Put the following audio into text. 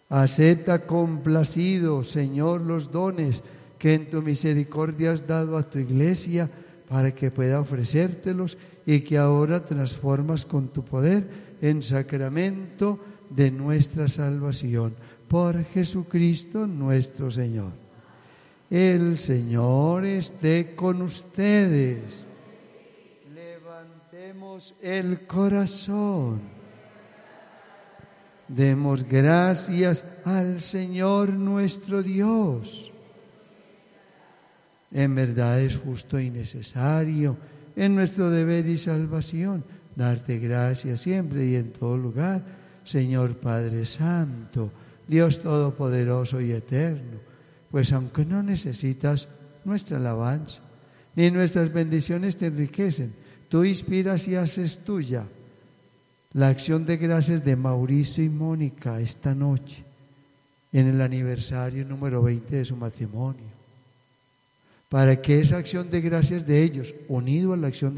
Acepta complacido, Señor, los dones que en tu misericordia has dado a tu iglesia para que pueda ofrecértelos y que ahora transformas con tu poder en sacramento de nuestra salvación. Por Jesucristo nuestro Señor. El Señor esté con ustedes. Levantemos el corazón. Demos gracias al Señor nuestro Dios. En verdad es justo y necesario, en nuestro deber y salvación, darte gracias siempre y en todo lugar, Señor Padre Santo, Dios Todopoderoso y Eterno, pues aunque no necesitas nuestra alabanza, ni nuestras bendiciones te enriquecen, tú inspiras y haces tuya la acción de gracias de Mauricio y Mónica esta noche, en el aniversario número 20 de su matrimonio, para que esa acción de gracias de ellos, unido a la acción de